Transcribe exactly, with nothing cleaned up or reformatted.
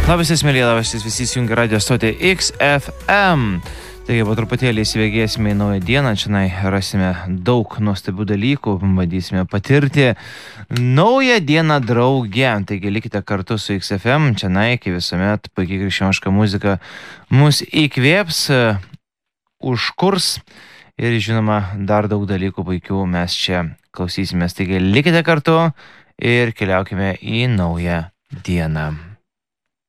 Labas, esmėlė, labas, visi įsijungia radio stotį X F M. Taigi, po truputėlį įsivėgėsime į naują dieną. Čia rasime daug nuostabių dalykų, bandysime patirti naują dieną drauge. Taigi, likite kartu su X F M. Čia, kaip visuomet, puikiai krikščioniška muzika mus įkvėps, užkurs ir, žinoma, dar daug dalykų puikių mes čia klausysimės. Taigi, likite kartu ir keliaukime į naują dieną.